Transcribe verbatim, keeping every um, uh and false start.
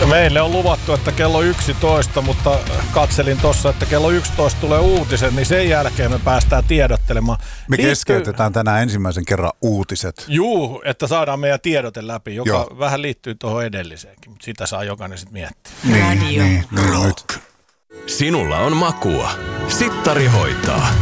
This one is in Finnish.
meille on luvattu, että kello yksitoista, mutta katselin tuossa, että kello yksitoista tulee uutiset, niin sen jälkeen me päästään tiedottelemaan. Me Liittyy... keskeytetään tänään ensimmäisen kerran uutiset. Juu, että saadaan meidän tiedote läpi, joka Joo. vähän liittyy tuohon edelliseenkin, mutta sitä saa jokainen sitten miettiä. Radio niin, niin, Rock. Sinulla on makua. Sittari hoitaa.